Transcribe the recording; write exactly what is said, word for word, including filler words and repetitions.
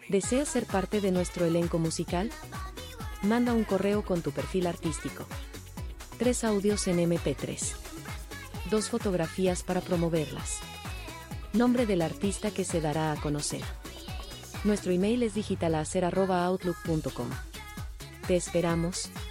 ¿Deseas ser parte de nuestro elenco musical? Manda un correo con tu perfil artístico. Tres audios en eme pe tres. Dos fotografías para promoverlas. Nombre del artista que se dará a conocer. Nuestro email es digitalacer arroba outlook punto com. Te esperamos.